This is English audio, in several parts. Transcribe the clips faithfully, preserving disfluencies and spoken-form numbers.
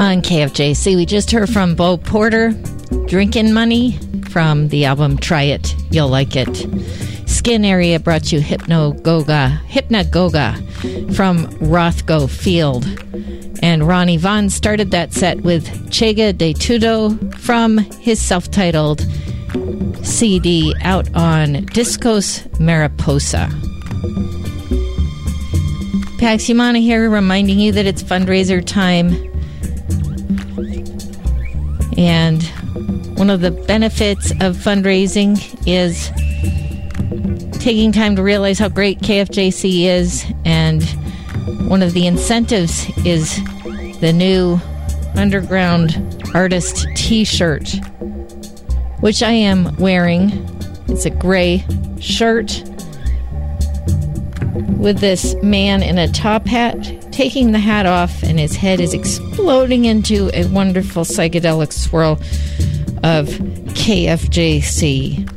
On K F J C, we just heard from Bo Porter, Drinkin' Money, from the album Try It, You'll Like It. Skin Area brought you Hypnagoga, Hypnagoga from Rothko Field. And Ronnie Vaughn started that set with Chega de Tudo from his self-titled C D out on Discos Mariposa. Pax Humana here, reminding you that it's fundraiser time. And one of the benefits of fundraising is taking time to realize how great K F J C is. And one of the incentives is the new Underground Artist t-shirt, which I am wearing. It's a gray shirt with this man in a top hat taking the hat off, and his head is exploding into a wonderful psychedelic swirl of K F J C.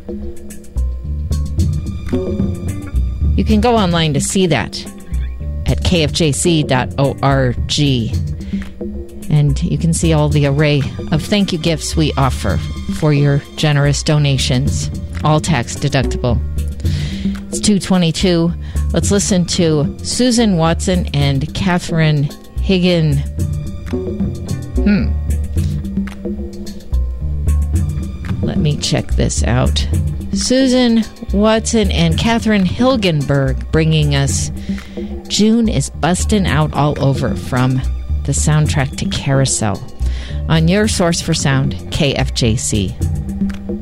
You can go online to see that at k f j c dot org. And you can see all the array of thank you gifts we offer for your generous donations, all tax deductible. It's two twenty-two. Let's listen to Susan Watson and Catherine Higgin. Hmm. Let me check this out. Susan Watson and Catherine Hilgenberg bringing us June is Bustin' Out All Over from the soundtrack to Carousel on your source for sound, K F J C.